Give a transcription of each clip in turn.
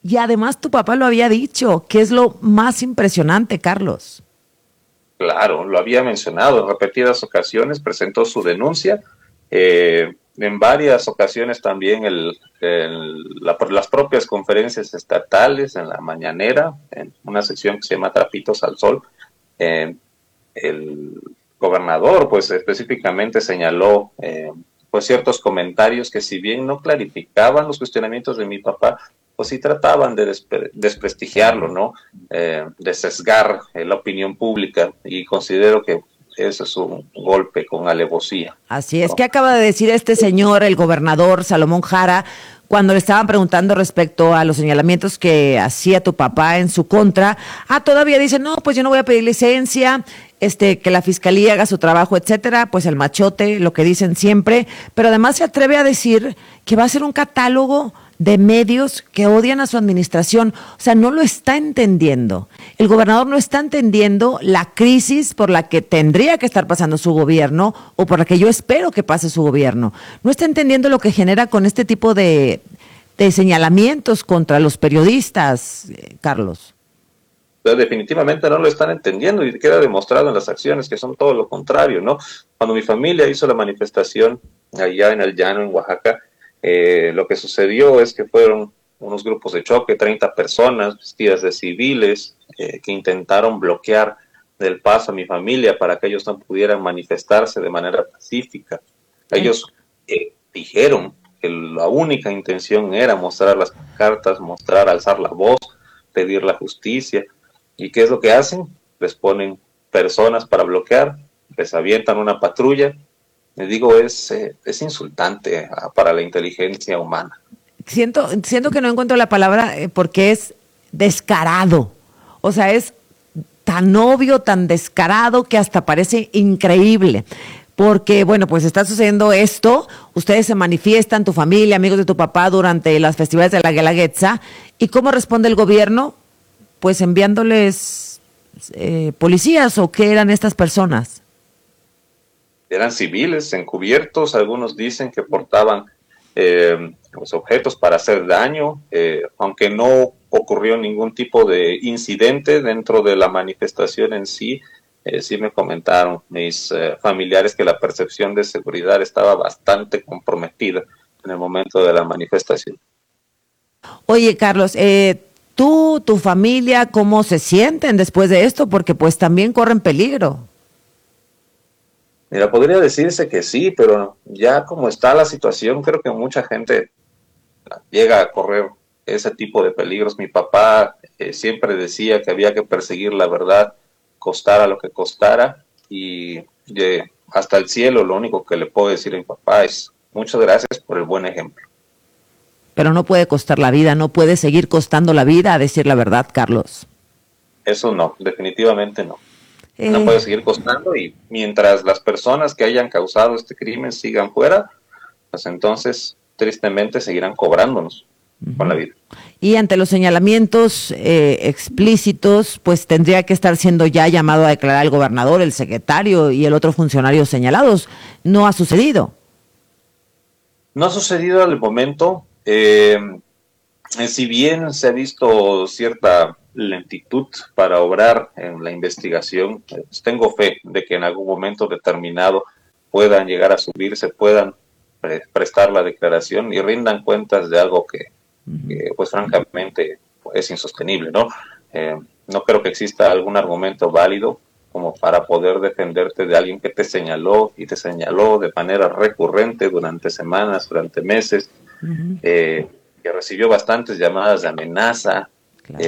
Y además tu papá lo había dicho, que es lo más impresionante, Carlos. Claro, lo había mencionado en repetidas ocasiones, presentó su denuncia. En varias ocasiones también las propias conferencias estatales, en la mañanera, en una sección que se llama Trapitos al Sol, eh, el gobernador pues específicamente señaló pues ciertos comentarios que si bien no clarificaban los cuestionamientos de mi papá, pues sí trataban de desprestigiarlo, ¿no? De sesgar la opinión pública, y considero que eso es un golpe con alevosía, Así es, ¿no? que acaba de decir este señor, el gobernador Salomón Jara, cuando le estaban preguntando respecto a los señalamientos que hacía tu papá en su contra? Todavía dice, no, pues yo no voy a pedir licencia, que la fiscalía haga su trabajo, etcétera, pues el machote, lo que dicen siempre, pero además se atreve a decir que va a ser un catálogo de medios que odian a su administración. O sea, no lo está entendiendo. El gobernador no está entendiendo la crisis por la que tendría que estar pasando su gobierno, o por la que yo espero que pase su gobierno. No está entendiendo lo que genera con este tipo de señalamientos contra los periodistas, Carlos. Pero definitivamente no lo están entendiendo, y queda demostrado en las acciones que son todo lo contrario, ¿no? Cuando mi familia hizo la manifestación allá en el llano, en Oaxaca, lo que sucedió es que fueron unos grupos de choque, 30 personas vestidas de civiles, que intentaron bloquear del paso a mi familia para que ellos no pudieran manifestarse de manera pacífica. Ellos dijeron que la única intención era mostrar las cartas, mostrar, alzar la voz, pedir la justicia. ¿Y qué es lo que hacen? Les ponen personas para bloquear, les avientan una patrulla. Les digo, es insultante para la inteligencia humana. Siento que no encuentro la palabra, porque es descarado. O sea, es tan obvio, tan descarado, que hasta parece increíble. Porque, bueno, pues está sucediendo esto, ustedes se manifiestan, tu familia, amigos de tu papá, durante las festividades de la Guelaguetza, ¿y cómo responde el gobierno? Pues enviándoles policías, ¿o qué eran estas personas? Eran civiles encubiertos, algunos dicen que portaban los objetos para hacer daño, aunque no ocurrió ningún tipo de incidente dentro de la manifestación en sí. Sí me comentaron mis familiares que la percepción de seguridad estaba bastante comprometida en el momento de la manifestación. Oye, Carlos, tú, tu familia, ¿cómo se sienten después de esto? Porque pues también corren peligro. Mira, podría decirse que sí, pero ya como está la situación, creo que mucha gente llega a correr ese tipo de peligros. Mi papá siempre decía que había que perseguir la verdad, costara lo que costara, y hasta el cielo lo único que le puedo decir a mi papá es muchas gracias por el buen ejemplo. Pero no puede costar la vida, no puede seguir costando la vida, a decir la verdad, Carlos. Eso no, definitivamente no. No Eh, puede seguir costando, y mientras las personas que hayan causado este crimen sigan fuera, pues entonces tristemente seguirán cobrándonos con la vida. y ante los señalamientos explícitos, pues tendría que estar siendo ya llamado a declarar el gobernador, el secretario y el otro funcionario señalados. No ha sucedido. No ha sucedido al momento. Si bien se ha visto cierta lentitud para obrar en la investigación, pues tengo fe de que en algún momento determinado puedan llegar a subirse, puedan prestar la declaración y rindan cuentas de algo que pues francamente pues, es insostenible, ¿no? No creo que exista algún argumento válido como para poder defenderte de alguien que te señaló, y te señaló de manera recurrente durante semanas, durante meses, que recibió bastantes llamadas de amenaza. Claro.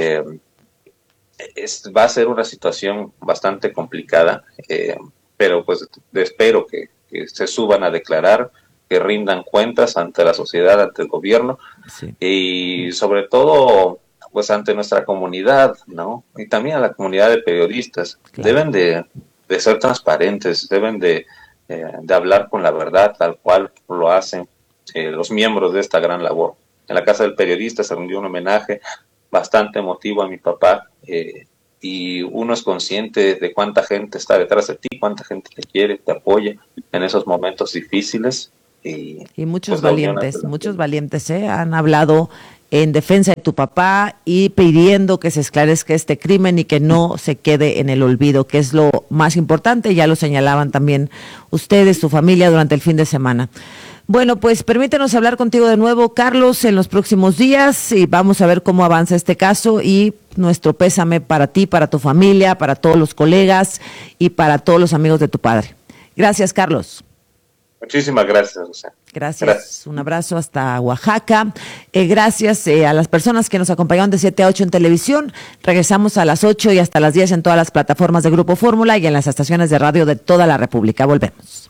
Va a ser una situación bastante complicada, pero pues espero que se suban a declarar, que rindan cuentas ante la sociedad, ante el gobierno, Sí. y sobre todo pues ante nuestra comunidad, ¿no? Y también a la comunidad de periodistas. Claro. Deben de ser transparentes, deben de hablar con la verdad, tal cual lo hacen los miembros de esta gran labor. En la Casa del Periodista se rindió un homenaje bastante emotivo a mi papá, y uno es consciente de cuánta gente está detrás de ti, cuánta gente te quiere, te apoya en esos momentos difíciles. Y muchos valientes, han hablado en defensa de tu papá y pidiendo que se esclarezca este crimen y que no se quede en el olvido, que es lo más importante. Ya lo señalaban también ustedes, tu familia, durante el fin de semana. Bueno, pues permítenos hablar contigo de nuevo, Carlos, en los próximos días y vamos a ver cómo avanza este caso y nuestro pésame para ti, para tu familia, para todos los colegas y para todos los amigos de tu padre. Gracias, Carlos. Muchísimas gracias, Rosa. Gracias. Un abrazo hasta Oaxaca. Gracias a las personas que nos acompañaron de 7 a 8 en televisión. Regresamos a las 8 y hasta las 10 en todas las plataformas de Grupo Fórmula y en las estaciones de radio de toda la República. Volvemos.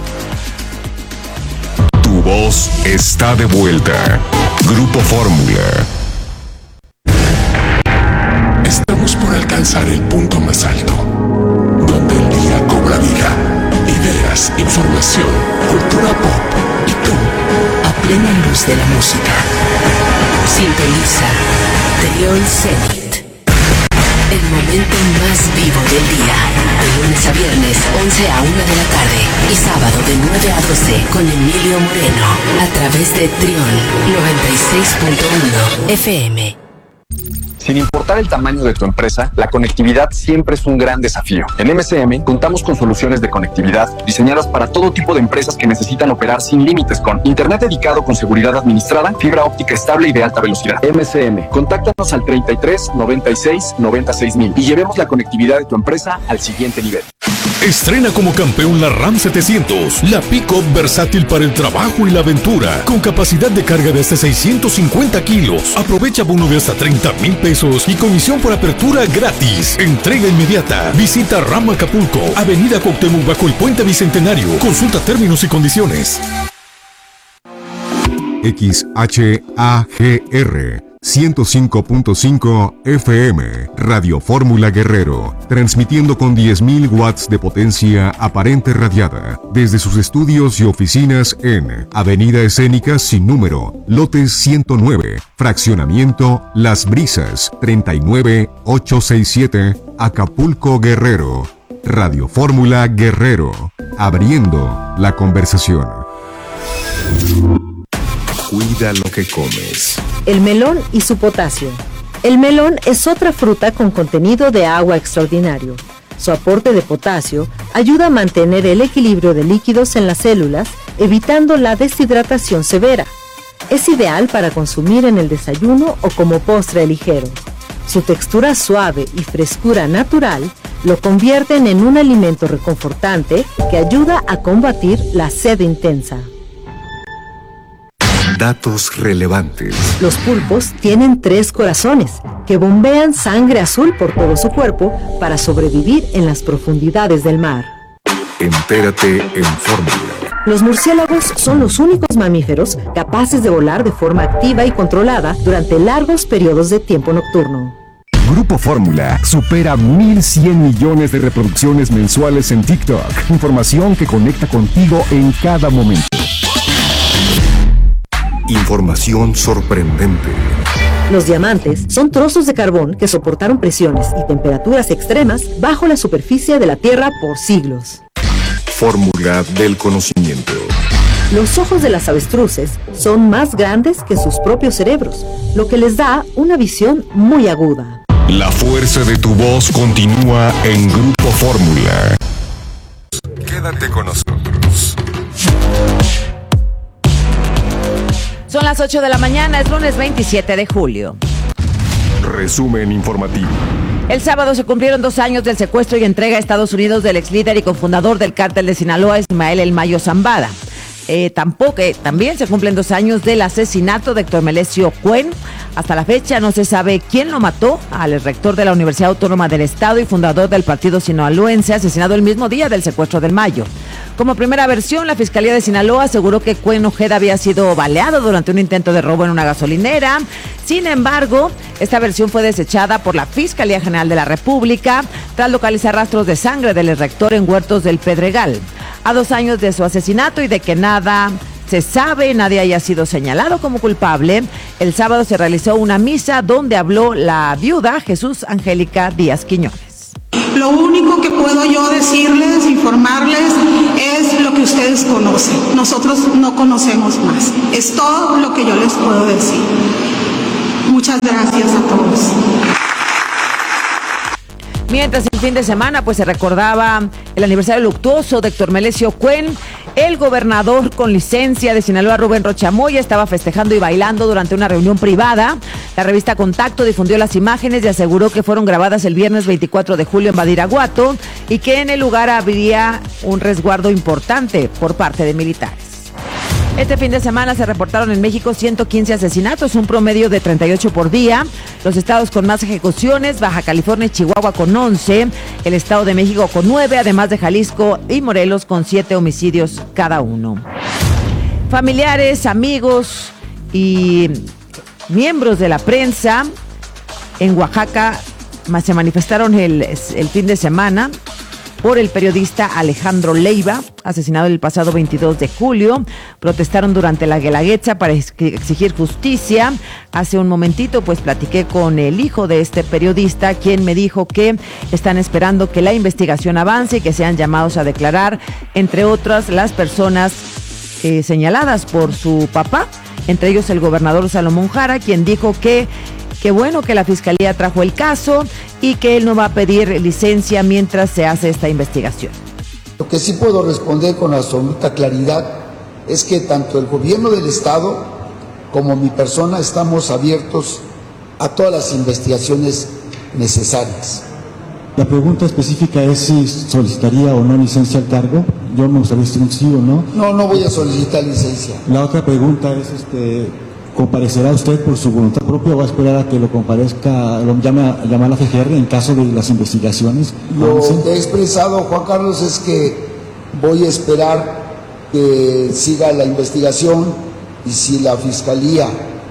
Tu voz está de vuelta. Grupo Fórmula. Estamos por alcanzar el punto más alto, donde el día cobra vida. Ideas, información, cultura pop y tú, a plena luz de la música. Sintoniza Trión Zenit. El momento más vivo del día. De lunes a viernes, 11 a 1 de la tarde. Y sábado de 9 a 12 con Emilio Moreno. A través de Trión 96.1 FM. Sin importar el tamaño de tu empresa, la conectividad siempre es un gran desafío. En MCM contamos con soluciones de conectividad diseñadas para todo tipo de empresas que necesitan operar sin límites con internet dedicado con seguridad administrada, fibra óptica estable y de alta velocidad. MCM, contáctanos al 33 96 96 mil y llevemos la conectividad de tu empresa al siguiente nivel. Estrena como campeón la Ram 700, la pick-up versátil para el trabajo y la aventura, con capacidad de carga de hasta 650 kilos. Aprovecha bono de hasta 30,000 pesos y comisión por apertura gratis. Entrega inmediata. Visita Ram Acapulco, Avenida Cuauhtémoc bajo el Puente Bicentenario. Consulta términos y condiciones. XHAGR 105.5 FM, Radio Fórmula Guerrero, transmitiendo con 10.000 watts de potencia aparente radiada, desde sus estudios y oficinas en Avenida Escénica sin número, lote 109, fraccionamiento Las Brisas, 39867, Acapulco, Guerrero. Radio Fórmula Guerrero, abriendo la conversación. Cuida lo que comes. El melón y su potasio. El melón es otra fruta con contenido de agua extraordinario. Su aporte de potasio ayuda a mantener el equilibrio de líquidos en las células, evitando la deshidratación severa. Es ideal para consumir en el desayuno o como postre ligero. Su textura suave y frescura natural lo convierten en un alimento reconfortante que ayuda a combatir la sed intensa. Datos relevantes. Los pulpos tienen 3 corazones que bombean sangre azul por todo su cuerpo para sobrevivir en las profundidades del mar. Entérate en Fórmula. Los murciélagos son los únicos mamíferos capaces de volar de forma activa y controlada durante largos periodos de tiempo nocturno. Grupo Fórmula supera 1.100 millones de reproducciones mensuales en TikTok. Información que conecta contigo en cada momento. Información sorprendente. Los diamantes son trozos de carbón que soportaron presiones y temperaturas extremas bajo la superficie de la Tierra por siglos. Fórmula del conocimiento. Los ojos de las avestruces son más grandes que sus propios cerebros, lo que les da una visión muy aguda. La fuerza de tu voz continúa en Grupo Fórmula. Quédate con nosotros. Son las 8 de la mañana, es lunes 27 de julio. Resumen informativo. El sábado se cumplieron 2 años del secuestro y entrega a Estados Unidos del ex líder y cofundador del cártel de Sinaloa, Ismael El Mayo Zambada. También se cumplen 2 años del asesinato de Héctor Melesio Cuen. Hasta la fecha no se sabe quién lo mató al rector de la Universidad Autónoma del Estado y fundador del partido sinaloense, asesinado el mismo día del secuestro del Mayo. Como primera versión, la Fiscalía de Sinaloa aseguró que Cuen Ojeda había sido baleado durante un intento de robo en una gasolinera. Sin embargo, esta versión fue desechada por la Fiscalía General de la República tras localizar rastros de sangre del rector en Huertos del Pedregal. A 2 años de su asesinato y de que nada se sabe, nadie haya sido señalado como culpable, el sábado se realizó una misa donde habló la viuda Jesús Angélica Díaz Quiñones. Lo único que puedo yo decirles, informarles, es lo que ustedes conocen. Nosotros no conocemos más. Es todo lo que yo les puedo decir. Muchas gracias a todos. Mientras el fin de semana pues se recordaba el aniversario luctuoso de Héctor Melesio Cuen, el gobernador con licencia de Sinaloa, Rubén Rocha Moya, estaba festejando y bailando durante una reunión privada. La revista Contacto difundió las imágenes y aseguró que fueron grabadas el viernes 24 de julio en Badiraguato y que en el lugar habría un resguardo importante por parte de militares. Este fin de semana se reportaron en México 115 asesinatos, un promedio de 38 por día. Los estados con más ejecuciones, Baja California y Chihuahua con 11, el Estado de México con 9, además de Jalisco y Morelos con 7 homicidios cada uno. Familiares, amigos y miembros de la prensa en Oaxaca se manifestaron el fin de semana por el periodista Alejandro Leiva, asesinado el pasado 22 de julio. Protestaron durante la Guelaguetza para exigir justicia. Hace un momentito pues platiqué con el hijo de este periodista, quien me dijo que están esperando que la investigación avance y que sean llamados a declarar, entre otras, las personas señaladas por su papá, entre ellos el gobernador Salomón Jara, quien dijo que bueno que la fiscalía trajo el caso y que él no va a pedir licencia mientras se hace esta investigación. Lo que sí puedo responder con absoluta claridad es que tanto el gobierno del estado como mi persona estamos abiertos a todas las investigaciones necesarias. La pregunta específica es si solicitaría o no licencia al cargo. Yo me gustaría decir un sí o no. No voy a solicitar licencia. La otra pregunta es, ¿comparecerá usted por su voluntad propia o va a esperar a que lo comparezca, lo llame a la FGR en caso de las investigaciones? Lo que he expresado, Juan Carlos, es que voy a esperar que siga la investigación y si la fiscalía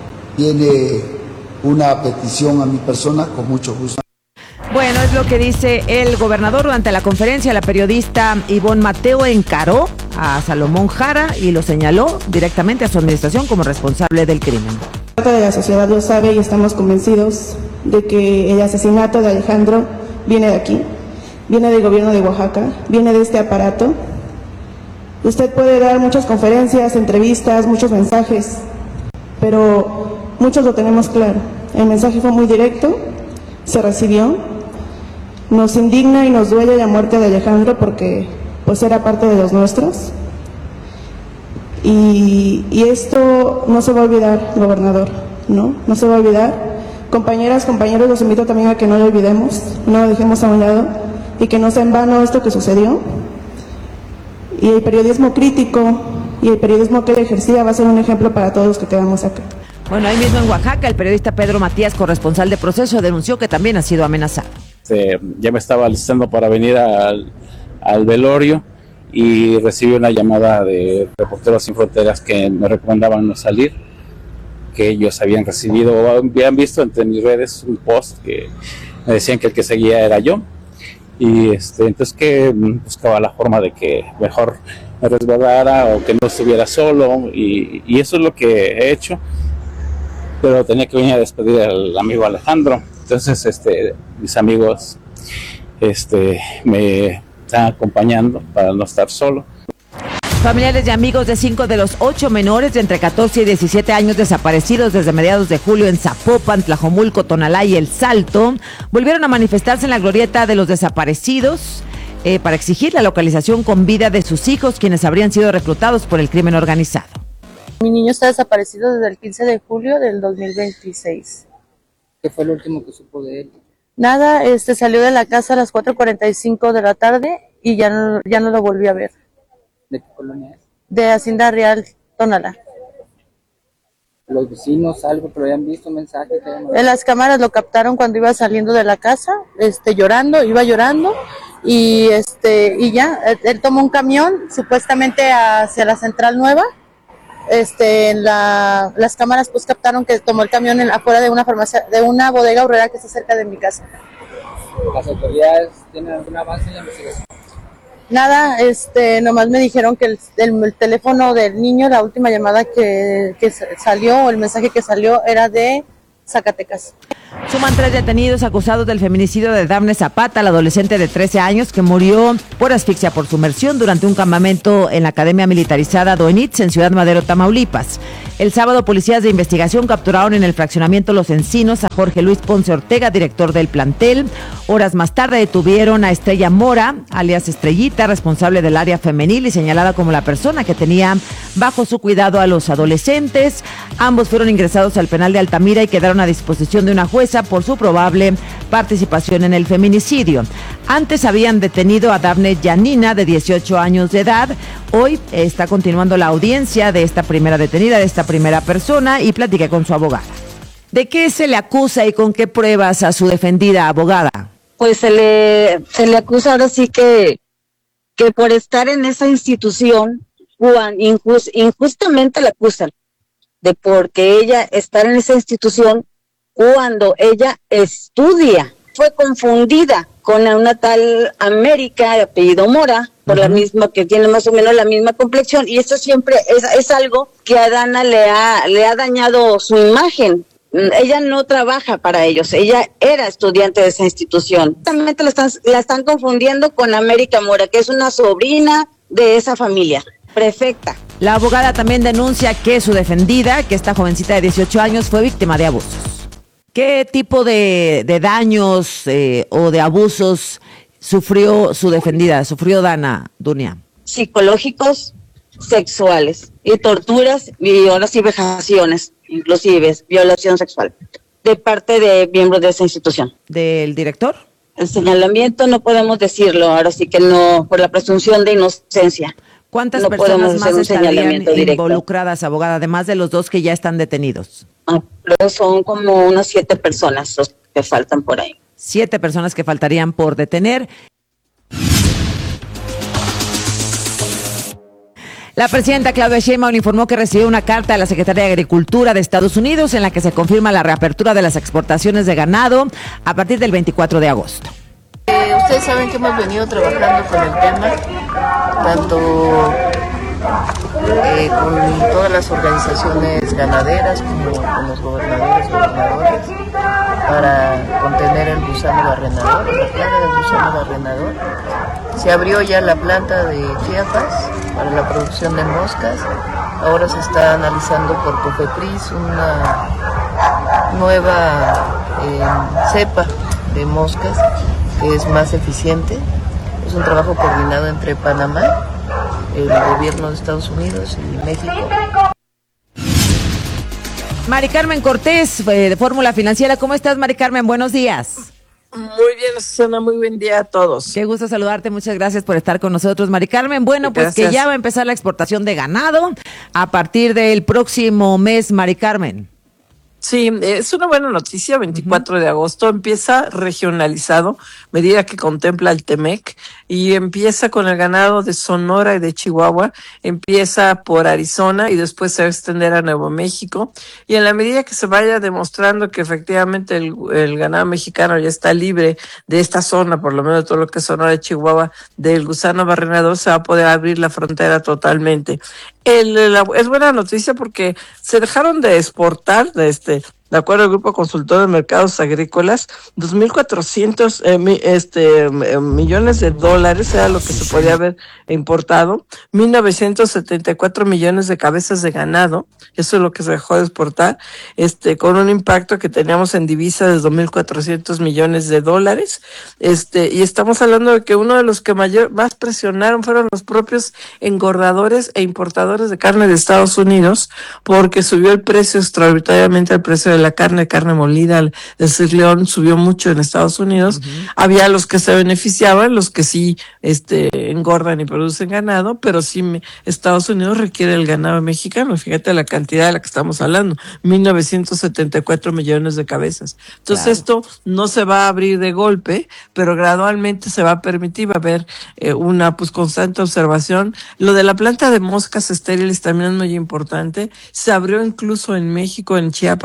tiene una petición a mi persona, con mucho gusto. Bueno, es lo que dice el gobernador. Durante la conferencia, la periodista Ivonne Mateo encaró a Salomón Jara y lo señaló directamente a su administración como responsable del crimen. De la sociedad lo sabe y estamos convencidos de que el asesinato de Alejandro viene de aquí, viene del gobierno de Oaxaca, viene de este aparato. Usted puede dar muchas conferencias, entrevistas, muchos mensajes, pero muchos lo tenemos claro. El mensaje fue muy directo, se recibió. Nos indigna y nos duele la muerte de Alejandro porque pues era parte de los nuestros. Y esto no se va a olvidar, gobernador, no se va a olvidar. Compañeras, compañeros, los invito también a que no lo olvidemos, no lo dejemos a un lado y que no sea en vano esto que sucedió. Y el periodismo crítico y el periodismo que él ejercía va a ser un ejemplo para todos los que quedamos acá. Bueno, ahí mismo en Oaxaca, el periodista Pedro Matías, corresponsal de Proceso, denunció que también ha sido amenazado. Ya me estaba alistando para venir al velorio y recibí una llamada de Reporteros Sin Fronteras que me recomendaban no salir, que ellos habían recibido o habían visto entre mis redes un post que me decían que el que seguía era yo y entonces que buscaba la forma de que mejor me resguardara o que no estuviera solo y eso es lo que he hecho, pero tenía que venir a despedir al amigo Alejandro. Entonces mis amigos me están acompañando para no estar solo. Familiares y amigos de 5 de los 8 menores de entre 14 y 17 años desaparecidos desde mediados de julio en Zapopan, Tlajomulco, Tonalá y El Salto volvieron a manifestarse en la glorieta de los desaparecidos para exigir la localización con vida de sus hijos, quienes habrían sido reclutados por el crimen organizado. Mi niño está desaparecido desde el 15 de julio del 2026. ¿Qué fue lo último que supo de él? Nada, salió de la casa a las 4:45 de la tarde y ya no lo volví a ver. ¿De qué colonia es? De Hacienda Real, Tonalá. ¿Los vecinos algo que lo habían visto, mensajes? En las cámaras lo captaron cuando iba saliendo de la casa, iba llorando y ya, él tomó un camión supuestamente hacia la Central Nueva. Las cámaras pues captaron que tomó el camión afuera de una farmacia, de una bodega horrera que está cerca de mi casa. ¿Las autoridades tienen algún avance en la investigación? Nada, nomás me dijeron que el teléfono del niño, la última llamada que salió, o el mensaje que salió era de Zacatecas. Suman 3 detenidos acusados del feminicidio de Dafne Zapata, la adolescente de 13 años que murió por asfixia por sumersión durante un campamento en la Academia Militarizada Doenitz en Ciudad Madero, Tamaulipas. El sábado, policías de investigación capturaron en el fraccionamiento Los Encinos a Jorge Luis Ponce Ortega, director del plantel. Horas más tarde detuvieron a Estrella Mora, alias Estrellita, responsable del área femenil y señalada como la persona que tenía bajo su cuidado a los adolescentes. Ambos fueron ingresados al penal de Altamira y quedaron a disposición de una jueza por su probable participación en el feminicidio. Antes habían detenido a Dafne Yanina, de 18 años de edad. Hoy está continuando la audiencia de esta primera detenida, de esta primera persona, y platiqué con su abogada. ¿De qué se le acusa y con qué pruebas a su defendida abogada? Pues se le acusa ahora sí que por estar en esa institución, injustamente la acusan de porque ella estar en esa institución cuando ella estudia. Fue confundida con una tal América, de apellido Mora, por la misma, que tiene más o menos la misma complexión, y eso siempre es algo que a Dana le ha dañado su imagen. Ella no trabaja para ellos, ella era estudiante de esa institución. También la están confundiendo con América Mora, que es una sobrina de esa familia, prefecta. La abogada también denuncia que su defendida, que esta jovencita de 18 años, fue víctima de abusos. ¿Qué tipo de daños o de abusos sufrió su defendida, sufrió Dana, Dunia? Psicológicos, sexuales y torturas y ahora sí vejaciones, inclusive violación sexual de parte de miembros de esa institución. ¿Del director? El señalamiento no podemos decirlo, ahora sí que no, por la presunción de inocencia. ¿Cuántas no personas más estarían directo. involucradas, abogada, además de los 2 que ya están detenidos? Pero son como unas 7 personas los que faltan por ahí. 7 personas que faltarían por detener. La presidenta Claudia Sheinbaum informó que recibió una carta de la Secretaría de Agricultura de Estados Unidos en la que se confirma la reapertura de las exportaciones de ganado a partir del 24 de agosto. Ustedes saben que hemos venido trabajando con el tema, tanto con todas las organizaciones ganaderas como con los gobernadoras, para contener el gusano barrenador, la plaga del gusano barrenador. Se abrió ya la planta de Chiapas para la producción de moscas. Ahora se está analizando por Cofepris una nueva cepa de moscas que es más eficiente. Es un trabajo coordinado entre Panamá, el gobierno de Estados Unidos y México. Mari Carmen Cortés, de Fórmula Financiera. ¿Cómo estás, Mari Carmen? Buenos días. Muy bien, Susana, muy buen día a todos. Qué gusto saludarte, muchas gracias por estar con nosotros, Mari Carmen. Bueno, pues gracias. Que ya va a empezar la exportación de ganado a partir del próximo mes, Mari Carmen. Sí, es una buena noticia. 24 de agosto empieza regionalizado, medida que contempla el TEMEC, y empieza con el ganado de Sonora y de Chihuahua, empieza por Arizona y después se va a extender a Nuevo México, y en la medida que se vaya demostrando que efectivamente el ganado mexicano ya está libre de esta zona, por lo menos de todo lo que es Sonora y Chihuahua, del gusano barrenador, se va a poder abrir la frontera totalmente. Es buena noticia porque se dejaron de exportar de acuerdo al Grupo Consultor de Mercados Agrícolas, 2.400 millones de dólares era lo que se podía haber importado, 1.974 millones de cabezas de ganado, eso es lo que se dejó de exportar, con un impacto que teníamos en divisa de 2.400 millones de dólares, y estamos hablando de que uno de los que más presionaron fueron los propios engordadores e importadores de carne de Estados Unidos, porque subió el precio extraordinariamente, el precio de la carne molida, el león subió mucho en Estados Unidos. Había los que se beneficiaban, los que sí engordan y producen ganado, pero sí Estados Unidos requiere el ganado mexicano. Fíjate la cantidad de la que estamos hablando, 1.974 millones de cabezas. Entonces Esto no se va a abrir de golpe, pero gradualmente se va a permitir, va a haber una constante observación. Lo de la planta de moscas estériles también es muy importante. Se abrió incluso en México, en Chiapas,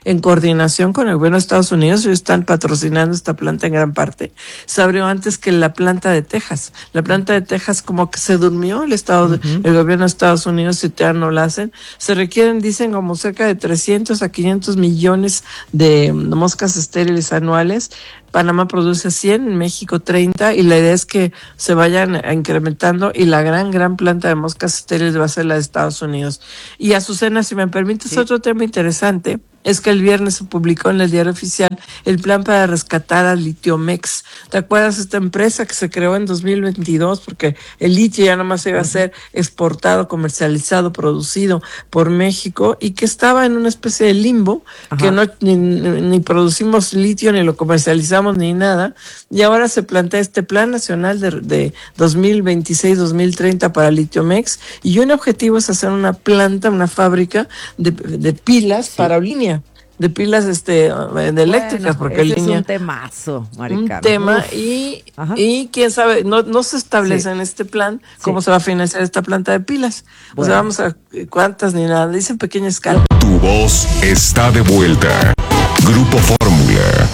en coordinación con el gobierno de Estados Unidos. Ellos están patrocinando esta planta en gran parte. Se abrió antes que la planta de Texas. La planta de Texas como que se durmió, el gobierno de Estados Unidos, si todavía no la hacen. Se requieren, dicen, como cerca de 300 a 500 millones de moscas estériles anuales. Panamá produce 100, México 30, y la idea es que se vayan incrementando, y la gran planta de moscas estériles va a ser la de Estados Unidos. Y Azucena, si me permites, otro tema interesante es que el viernes se publicó en el Diario Oficial el plan para rescatar a Litiomex. ¿Te acuerdas esta empresa que se creó en 2022? Porque el litio ya nada más iba a ser exportado, comercializado, producido por México, y que estaba en una especie de limbo, que no ni producimos litio, ni lo comercializamos, ni nada. Y ahora se plantea este Plan Nacional de 2026-2030 para Litiomex, y un objetivo es hacer una planta, una fábrica de pilas para línea. De pilas de eléctricas, porque línea es un temazo, Maricarmen. Un tema, y quién sabe, no se establece en este plan cómo se va a financiar esta planta de pilas. O sea, vamos a cuántas ni nada, dicen pequeña escala. Tu voz está de vuelta. Grupo Fórmula.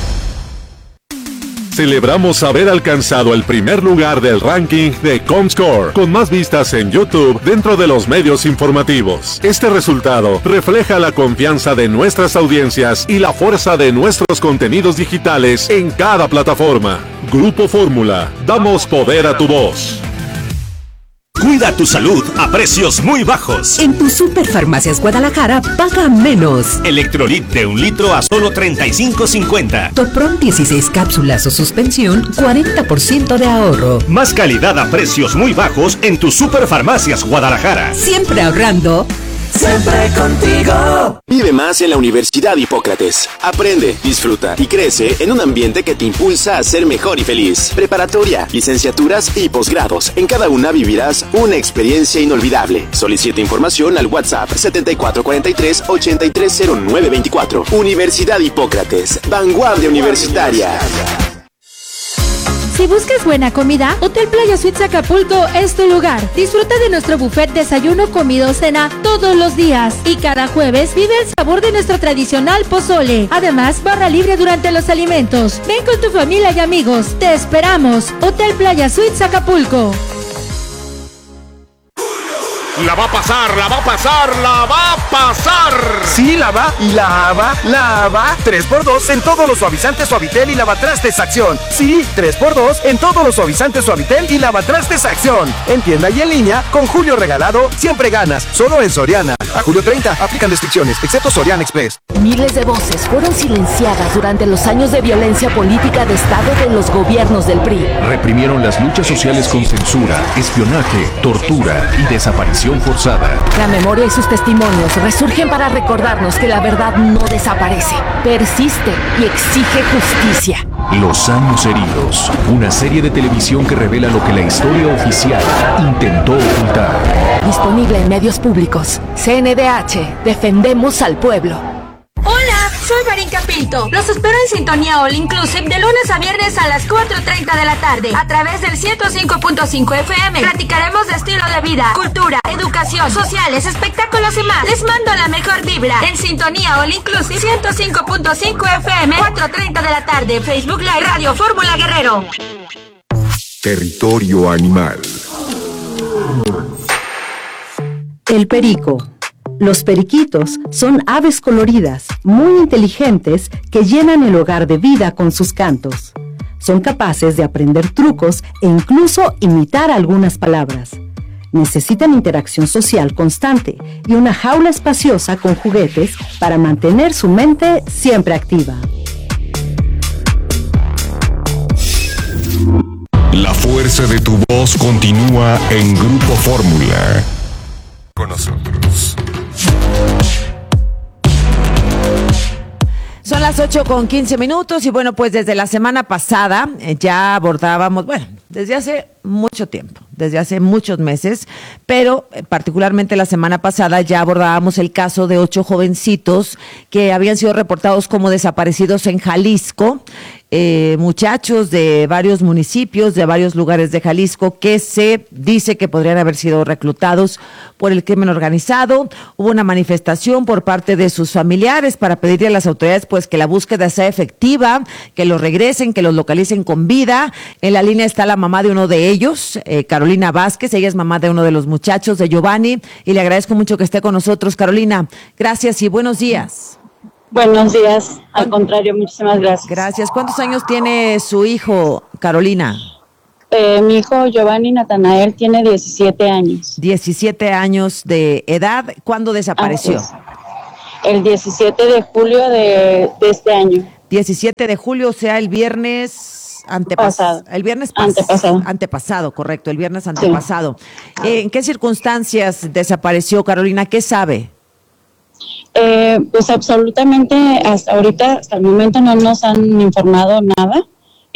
Celebramos haber alcanzado el primer lugar del ranking de Comscore, con más vistas en YouTube dentro de los medios informativos. Este resultado refleja la confianza de nuestras audiencias y la fuerza de nuestros contenidos digitales en cada plataforma. Grupo Fórmula, damos poder a tu voz. Cuida tu salud a precios muy bajos. En tu Superfarmacias Guadalajara, paga menos. Electrolit de 1 litro a solo $35.50. Topron 16 cápsulas o suspensión, 40% de ahorro. Más calidad a precios muy bajos en tu Superfarmacias Guadalajara. Siempre ahorrando. Siempre contigo. Vive más en la Universidad Hipócrates. Aprende, disfruta y crece en un ambiente que te impulsa a ser mejor y feliz. Preparatoria, licenciaturas y posgrados. En cada una vivirás una experiencia inolvidable. Solicita información al WhatsApp 7443-830924. Universidad Hipócrates. Vanguardia universitaria. Si buscas buena comida, Hotel Playa Suites Acapulco es tu lugar. Disfruta de nuestro buffet desayuno, comida o cena todos los días. Y cada jueves vive el sabor de nuestro tradicional pozole. Además, barra libre durante los alimentos. Ven con tu familia y amigos. Te esperamos. Hotel Playa Suites Acapulco. La va a pasar, la va a pasar, la va a pasar. Sí, la va y la va. 3x2 en todos los suavizantes Suavitel y lavatrastes Acción. Sí, 3x2 en todos los suavizantes Suavitel y lavatrastes Acción. En tienda y en línea, con Julio regalado, siempre ganas. Solo en Soriana. A julio 30, aplican restricciones, excepto Soriana Express. Miles de voces fueron silenciadas durante los años de violencia política de Estado de los gobiernos del PRI. Reprimieron las luchas sociales con censura, espionaje, tortura y desaparición forzada. La memoria y sus testimonios resurgen para recordarnos que la verdad no desaparece, persiste y exige justicia. Los años heridos, una serie de televisión que revela lo que la historia oficial intentó ocultar. Disponible en medios públicos. CNDH, defendemos al pueblo. Hola, soy Marinka Pinto. Los espero en Sintonía All Inclusive de lunes a viernes a las 4:30 de la tarde a través del 105.5 FM. Platicaremos de estilo de vida, cultura, educación, sociales, espectáculos y más. Les mando la mejor vibra en Sintonía All Inclusive 105.5 FM, 4:30 de la tarde. Facebook Live Radio Fórmula Guerrero. Territorio animal. El perico. Los periquitos son aves coloridas, muy inteligentes, que llenan el hogar de vida con sus cantos. Son capaces de aprender trucos e incluso imitar algunas palabras. Necesitan interacción social constante y una jaula espaciosa con juguetes para mantener su mente siempre activa. La fuerza de tu voz continúa en Grupo Fórmula. Con nosotros. Son las 8:15 y bueno, pues desde la semana pasada ya abordábamos, bueno, desde hace mucho tiempo, desde hace muchos meses, pero particularmente la semana pasada ya abordábamos el caso de 8 jovencitos que habían sido reportados como desaparecidos en Jalisco, muchachos de varios municipios, de varios lugares de Jalisco, que se dice que podrían haber sido reclutados por el crimen organizado. Hubo una manifestación por parte de sus familiares para pedirle a las autoridades pues que la búsqueda sea efectiva, que los regresen, que los localicen con vida. En la línea está la mamá de uno de ellos, Carolina Vázquez. Ella es mamá de uno de los muchachos, de Giovanni, y le agradezco mucho que esté con nosotros. Carolina, gracias y buenos días. Buenos días, al contrario, muchísimas gracias. Gracias. ¿Cuántos años tiene su hijo, Carolina? Mi hijo Giovanni Natanael tiene 17 años. 17 años de edad. ¿Cuándo desapareció? El 17 de julio de este año. 17 de julio, o sea, el viernes antepasado. El viernes antepasado, correcto, el viernes antepasado. Sí. ¿En qué circunstancias desapareció, Carolina? ¿Qué sabe? Pues absolutamente hasta ahorita, hasta el momento no nos han informado nada.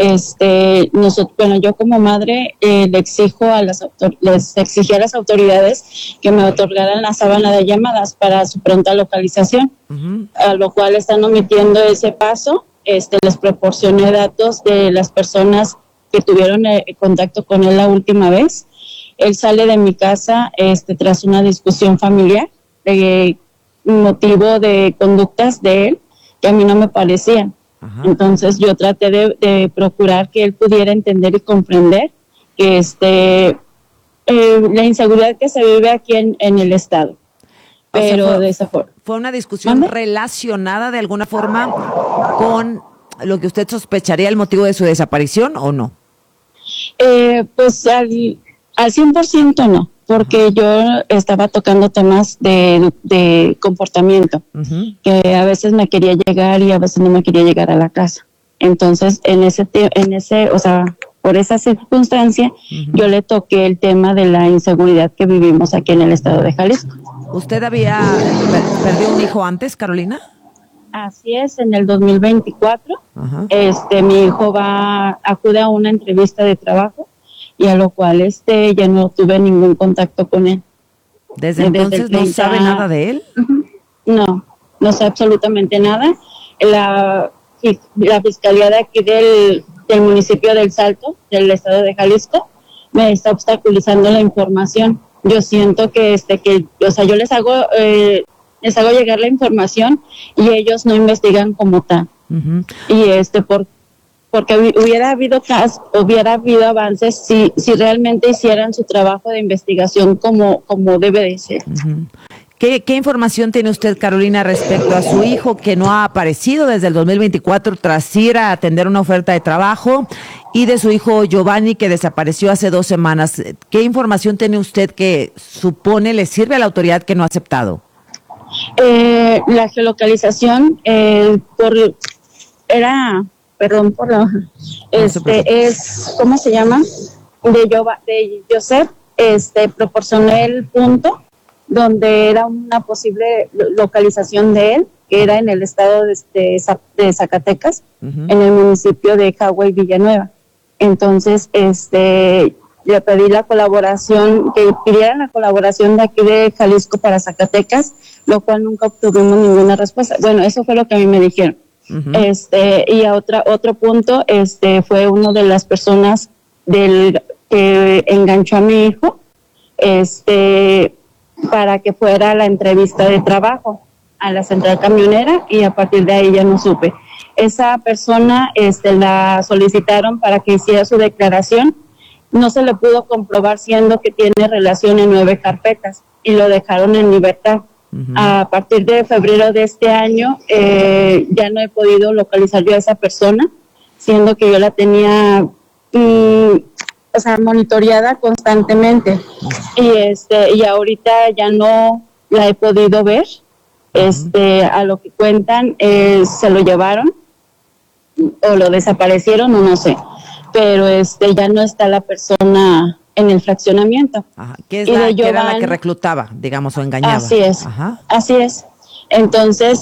Yo como madre les exigí a las autoridades que me otorgaran la sábana de llamadas para su pronta localización, a lo cual están omitiendo ese paso. Les proporcioné datos de las personas que tuvieron contacto con él la última vez. Él sale de mi casa tras una discusión familiar, motivo de conductas de él que a mí no me parecían. Ajá. Entonces yo traté de procurar que él pudiera entender y comprender que la inseguridad que se vive aquí en el estado. Pero de esa forma. ¿Fue una discusión relacionada de alguna forma con lo que usted sospecharía el motivo de su desaparición o no? Pues al 100% no, porque yo estaba tocando temas de comportamiento, que a veces me quería llegar y a veces no me quería llegar a la casa. Entonces, por esa circunstancia, yo le toqué el tema de la inseguridad que vivimos aquí en el estado de Jalisco. ¿Usted había perdido un hijo antes, Carolina? Así es, en el 2024. Mi hijo acude a una entrevista de trabajo, y a lo cual ya no tuve ningún contacto con él. ¿Desde entonces no sabe nada de él? No sé absolutamente nada. La fiscalía de aquí del municipio del Salto, del estado de Jalisco, me está obstaculizando la información. Yo siento que yo les hago llegar la información y ellos no investigan como tal. Y porque hubiera habido avances si realmente hicieran su trabajo de investigación como debe de ser. ¿Qué información tiene usted, Carolina, respecto a su hijo que no ha aparecido desde el 2024 tras ir a atender una oferta de trabajo, y de su hijo Giovanni que desapareció hace 2 semanas? ¿Qué información tiene usted que supone le sirve a la autoridad que no ha aceptado? La geolocalización ¿cómo se llama? De Joseph, proporcioné el punto donde era una posible localización de él, que era en el estado de Zacatecas, en el municipio de Jahue y Villanueva. Entonces, le pedí la colaboración, que pidieran la colaboración de aquí de Jalisco para Zacatecas, lo cual nunca obtuvimos ninguna respuesta. Bueno, eso fue lo que a mí me dijeron. Y a otro punto, fue una de las personas que enganchó a mi hijo, para que fuera a la entrevista de trabajo a la central camionera, y a partir de ahí ya no supe. Esa persona la solicitaron para que hiciera su declaración. No se le pudo comprobar, siendo que tiene relación en 9 carpetas, y lo dejaron en libertad. A partir de febrero de este año ya no he podido localizar yo a esa persona, siendo que yo la tenía monitoreada constantemente, y ahorita ya no la he podido ver. A lo que cuentan, se lo llevaron o lo desaparecieron, o no sé, pero ya no está la persona en el fraccionamiento. Que era la que reclutaba, digamos, o engañaba. Así es. Entonces,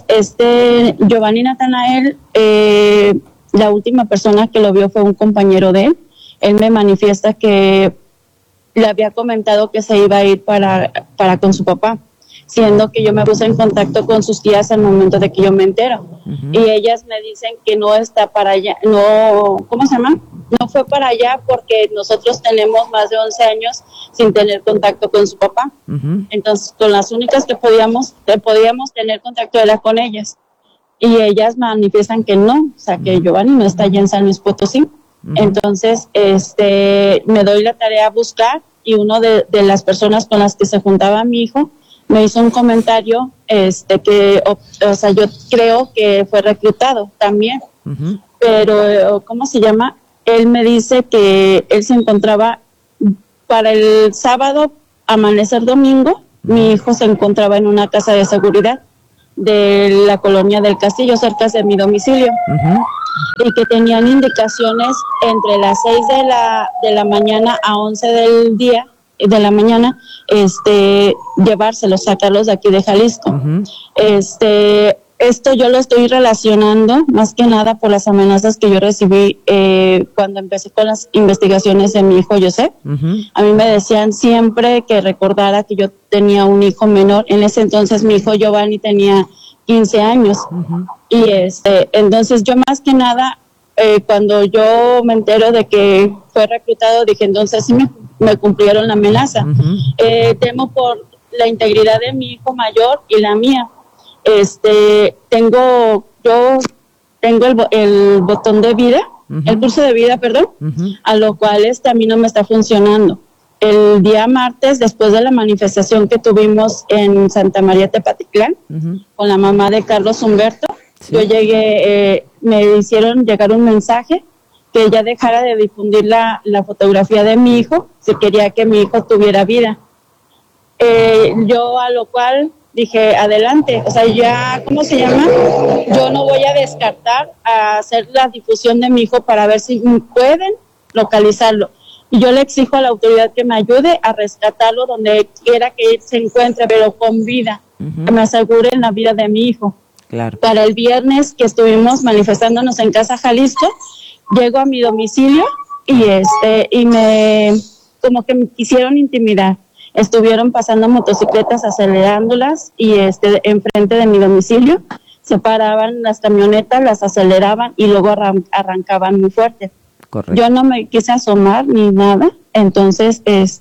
Giovanni Natanael, la última persona que lo vio fue un compañero de él, él me manifiesta que le había comentado que se iba a ir para con su papá, siendo que yo me puse en contacto con sus tías al momento de que yo me entero. Y ellas me dicen que no está para allá, no, ¿cómo se llama? No fue para allá porque nosotros tenemos más de 11 años sin tener contacto con su papá. Entonces, con las únicas que podíamos tener contacto era con ellas. Y ellas manifiestan que no, o sea, que Giovanni no está allá en San Luis Potosí. Entonces, me doy la tarea a buscar, y uno de las personas con las que se juntaba mi hijo me hizo un comentario que, o sea, yo creo que fue reclutado también, pero ¿cómo se llama? Él me dice que él se encontraba para el sábado, amanecer domingo, mi hijo se encontraba en una casa de seguridad de la colonia del Castillo, cerca de mi domicilio, y que tenían indicaciones entre las 6 de la mañana a 11 de la mañana, llevárselos, sacarlos de aquí de Jalisco. Esto yo lo estoy relacionando más que nada por las amenazas que yo recibí cuando empecé con las investigaciones de mi hijo Joseph. A mí me decían siempre que recordara que yo tenía un hijo menor. En ese entonces mi hijo Giovanni tenía 15 años. Y entonces yo más que nada, cuando yo me entero de que fue reclutado, dije, entonces sí me cumplieron la amenaza. Temo por la integridad de mi hijo mayor y la mía. Tengo el botón de vida, el curso de vida, perdón, a lo cual a mí no me está funcionando. El día martes, después de la manifestación que tuvimos en Santa María Tepatitlán, con la mamá de Carlos Humberto, yo llegué, me hicieron llegar un mensaje que ella dejara de difundir la fotografía de mi hijo, si quería que mi hijo tuviera vida. Yo a lo cual dije, adelante, o sea, ya, ¿cómo se llama? Yo no voy a descartar a hacer la difusión de mi hijo para ver si pueden localizarlo. Y yo le exijo a la autoridad que me ayude a rescatarlo donde quiera que él se encuentre, pero con vida, que me aseguren la vida de mi hijo. Claro. Para el viernes que estuvimos manifestándonos en Casa Jalisco, llego a mi domicilio y como que me quisieron intimidar. Estuvieron pasando motocicletas, acelerándolas, y enfrente de mi domicilio se paraban las camionetas, las aceleraban y luego arrancaban muy fuerte. Correcto. Yo no me quise asomar ni nada, entonces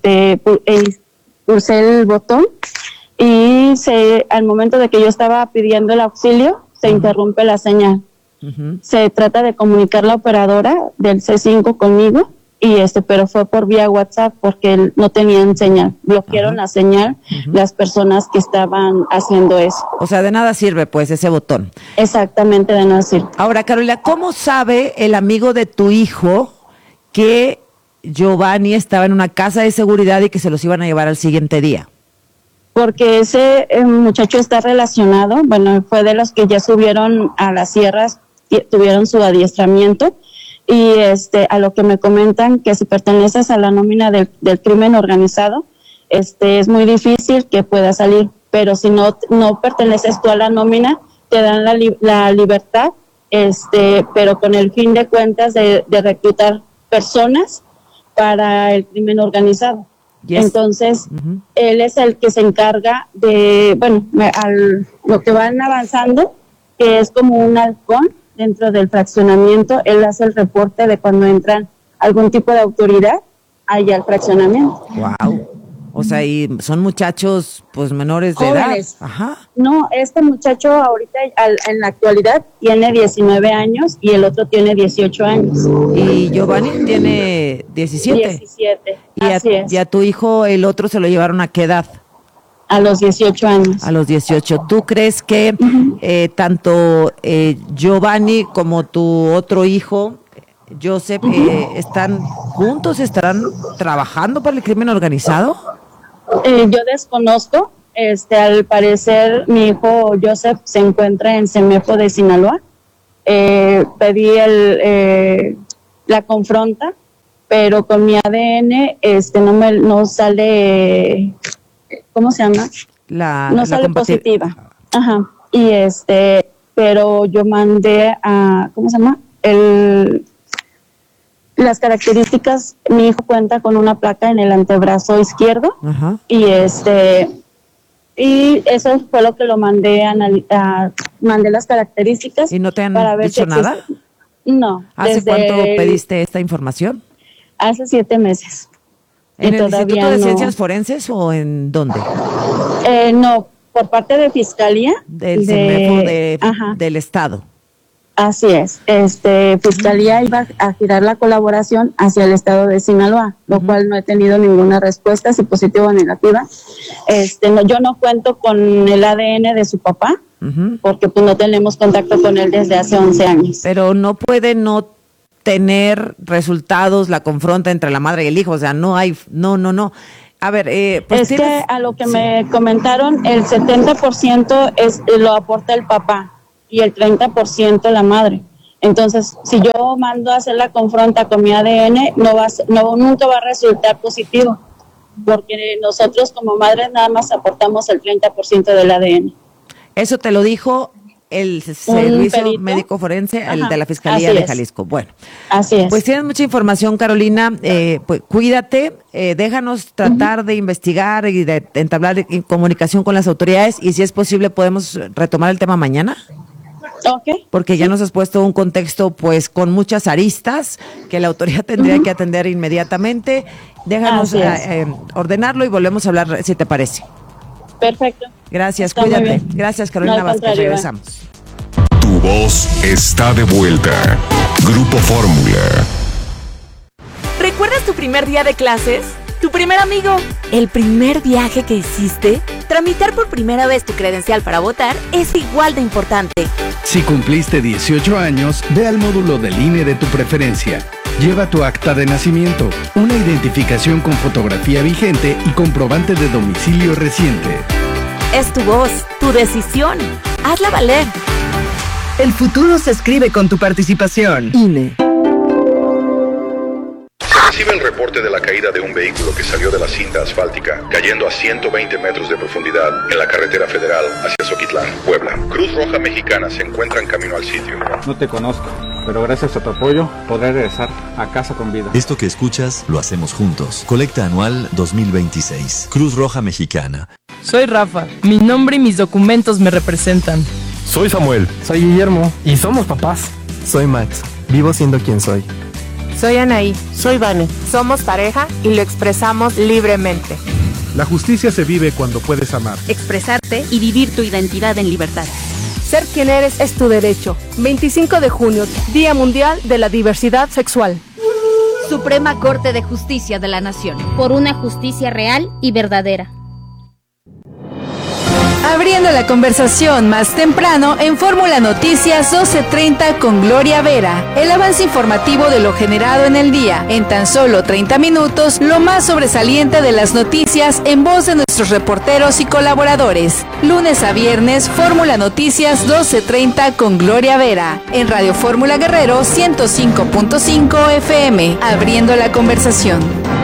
pulsé el botón y al momento de que yo estaba pidiendo el auxilio, se interrumpe la señal. Se trata de comunicar la operadora del C5 conmigo, pero fue por vía WhatsApp porque no tenían señal. Bloquearon la señal las personas que estaban haciendo eso. O sea, de nada sirve pues ese botón. Exactamente, de nada sirve. Ahora, Carolina, ¿cómo sabe el amigo de tu hijo que Giovanni estaba en una casa de seguridad y que se los iban a llevar al siguiente día? Porque ese muchacho está relacionado, bueno, fue de los que ya subieron a las sierras, tuvieron su adiestramiento, y a lo que me comentan que si perteneces a la nómina del crimen organizado, es muy difícil que pueda salir, pero si no perteneces tú a la nómina, te dan la libertad, pero con el fin de cuentas de reclutar personas para el crimen organizado. Yes. Entonces, él es el que se encarga de, lo que van avanzando, que es como un halcón dentro del fraccionamiento. Él hace el reporte de cuando entran algún tipo de autoridad allá al fraccionamiento. Wow. O sea, y son muchachos pues menores de jóvenes. Edad. Ajá. No, este muchacho ahorita en la actualidad tiene 19 años y el otro tiene 18 años. Y Giovanni tiene 17. 17, y a tu hijo, el otro, ¿se lo llevaron a qué edad? A los 18 años. A los 18. ¿Tú crees que tanto Giovanni como tu otro hijo, Joseph, están juntos, estarán trabajando para el crimen organizado? Yo desconozco. Al parecer, mi hijo Joseph se encuentra en Semepo de Sinaloa. Pedí la confronta, pero con mi ADN no sale, ¿cómo se llama? No sale positiva. Ajá. Y pero yo mandé a, ¿cómo se llama? Las características, mi hijo cuenta con una placa en el antebrazo izquierdo. Ajá. Y eso fue lo que lo mandé mandé las características. ¿Y no te han para ver dicho nada? No. ¿Hace cuánto pediste esta información? Hace 7 meses. ¿En el Instituto de no. Ciencias Forenses o en dónde? No, por parte de Fiscalía. Del CEMEFO del Estado. Así es. Fiscalía iba a girar la colaboración hacia el Estado de Sinaloa, lo cual no he tenido ninguna respuesta, si positiva o negativa. Yo no cuento con el ADN de su papá, porque pues no tenemos contacto con él desde hace 11 años. Pero no puede no tener resultados la confronta entre la madre y el hijo, o sea, no. A ver, pues es que a lo que me comentaron, el 70% lo aporta el papá y el 30% la madre. Entonces, si yo mando a hacer la confronta con mi ADN, nunca va a resultar positivo, porque nosotros como madres nada más aportamos el 30% del ADN. Eso te lo dijo el servicio médico forense, el de la Fiscalía de Jalisco. Bueno, así es. Pues tienes mucha información, Carolina. Pues cuídate, déjanos tratar de investigar y de entablar comunicación con las autoridades, y si es posible podemos retomar el tema mañana. Okay. Porque ya nos has puesto un contexto pues con muchas aristas que la autoridad tendría que atender inmediatamente. Déjanos ordenarlo y volvemos a hablar, si te parece. Perfecto. Gracias, cuídate. Gracias, Carolina Vázquez. Regresamos. Tu voz está de vuelta. Grupo Fórmula. ¿Recuerdas tu primer día de clases? ¿Tu primer amigo? ¿El primer viaje que hiciste? Tramitar por primera vez tu credencial para votar es igual de importante. Si cumpliste 18 años, ve al módulo del INE de tu preferencia. Lleva tu acta de nacimiento, una identificación con fotografía vigente y comprobante de domicilio reciente. Es tu voz, tu decisión. Hazla valer. El futuro se escribe con tu participación. INE. Recibe el reporte de la caída de un vehículo que salió de la cinta asfáltica, cayendo a 120 metros de profundidad en la carretera federal hacia Zoquitlán, Puebla. Cruz Roja Mexicana se encuentra en camino al sitio. No te conozco, pero gracias a tu apoyo podré regresar a casa con vida. Esto que escuchas lo hacemos juntos. Colecta anual 2026. Cruz Roja Mexicana. Soy Rafa. Mi nombre y mis documentos me representan. Soy Samuel. Soy Guillermo. Y somos papás. Soy Max. Vivo siendo quien soy. Soy Anaí. Soy Vane. Somos pareja y lo expresamos libremente. La justicia se vive cuando puedes amar, expresarte y vivir tu identidad en libertad. Ser quien eres es tu derecho. 25 de junio, Día Mundial de la Diversidad Sexual. Suprema Corte de Justicia de la Nación. Por una justicia real y verdadera. Abriendo la conversación más temprano en Fórmula Noticias 12:30 con Gloria Vera. El avance informativo de lo generado en el día. En tan solo 30 minutos, lo más sobresaliente de las noticias en voz de nuestros reporteros y colaboradores. Lunes a viernes, Fórmula Noticias 12:30 con Gloria Vera. En Radio Fórmula Guerrero 105.5 FM. Abriendo la conversación.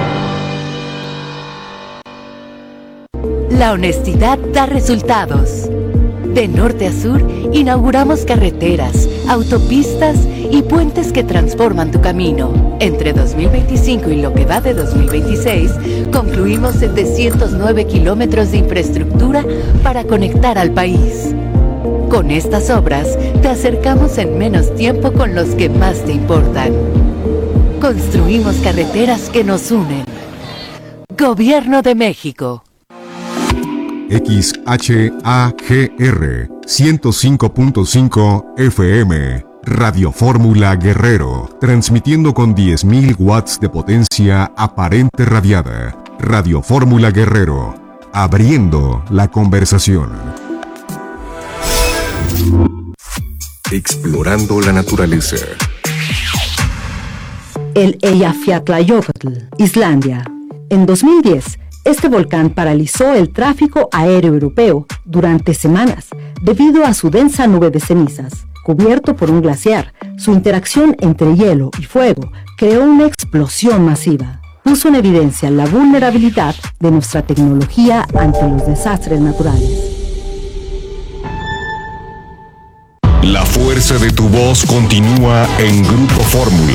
La honestidad da resultados. De norte a sur, inauguramos carreteras, autopistas y puentes que transforman tu camino. Entre 2025 y lo que va de 2026, concluimos 709 kilómetros de infraestructura para conectar al país. Con estas obras, te acercamos en menos tiempo con los que más te importan. Construimos carreteras que nos unen. Gobierno de México. XHAGR 105.5 FM, Radio Fórmula Guerrero, transmitiendo con 10.000 watts de potencia aparente radiada. Radio Fórmula Guerrero, abriendo la conversación. Explorando la naturaleza. El Eyjafjallajökull, Islandia. En 2010, este volcán paralizó el tráfico aéreo europeo durante semanas debido a su densa nube de cenizas. Cubierto por un glaciar, su interacción entre hielo y fuego creó una explosión masiva. Puso en evidencia la vulnerabilidad de nuestra tecnología ante los desastres naturales. La fuerza de tu voz continúa en Grupo Fórmula.